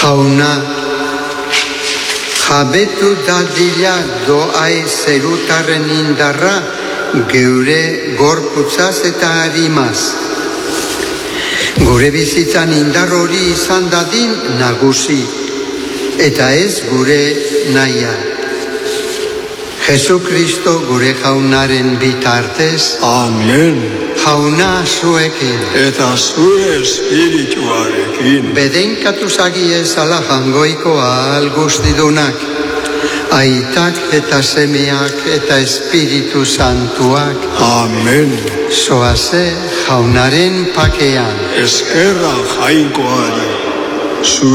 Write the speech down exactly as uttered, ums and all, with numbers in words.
Jauna, jabetu dadila doai zerutarren indarra geure gorputzaz eta harimaz. Gure bizitzan indar hori izan dadin nagusi, eta ez gure nahia. Jesu Kristo gure jaunaren bitartez. Amen. Jauna zuekin. Eta zure espirituarekin. Bedenkatu zagiez ala jangoiko ahal guztidunak. Aitak eta semeak eta espiritu santuak. Amen. Zoaze jaunaren pakean. Eskerra jainkoari.